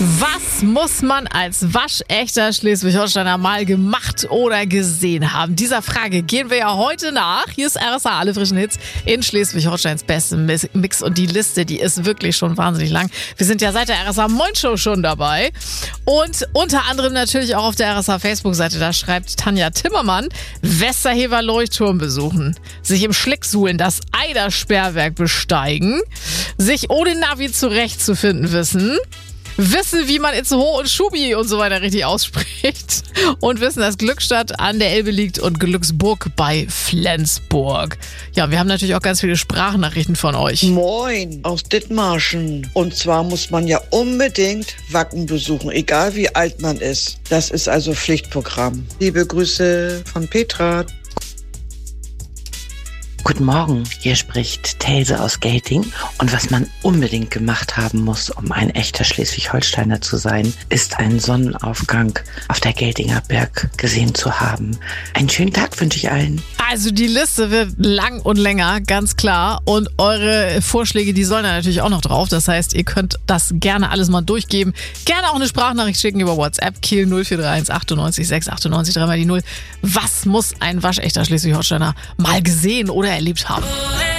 Was muss man als waschechter Schleswig-Holsteiner mal gemacht oder gesehen haben? Dieser Frage gehen wir ja heute nach. Hier ist RSA, alle frischen Hits in Schleswig-Holsteins besten Mix. Und die Liste, die ist wirklich schon wahnsinnig lang. Wir sind ja seit der RSA Moin Show schon dabei. Und unter anderem natürlich auch auf der RSA Facebook-Seite. Da schreibt Tanja Timmermann, Westerhever Leuchtturm besuchen, sich im Schlicksuhlen das Eidersperrwerk besteigen, sich ohne Navi zurechtzufinden wissen, wie man Itzehoe und Schubi und so weiter richtig ausspricht und wissen, dass Glückstadt an der Elbe liegt und Glücksburg bei Flensburg. Ja, wir haben natürlich auch ganz viele Sprachnachrichten von euch. Moin, aus Dithmarschen. Und zwar muss man ja unbedingt Wacken besuchen, egal wie alt man ist. Das ist also Pflichtprogramm. Liebe Grüße von Petra. Guten Morgen, hier spricht Thälse aus Gelting. Und was man unbedingt gemacht haben muss, um ein echter Schleswig-Holsteiner zu sein, ist einen Sonnenaufgang auf der Geltinger Berg gesehen zu haben. Einen schönen Tag wünsche ich allen. Also die Liste wird lang und länger, ganz klar. Und eure Vorschläge, die sollen da natürlich auch noch drauf. Das heißt, ihr könnt das gerne alles mal durchgeben. Gerne auch eine Sprachnachricht schicken über WhatsApp. Kiel 0431 98 698 3 mal die 0. Was muss ein waschechter Schleswig-Holsteiner mal gesehen oder erlebt haben?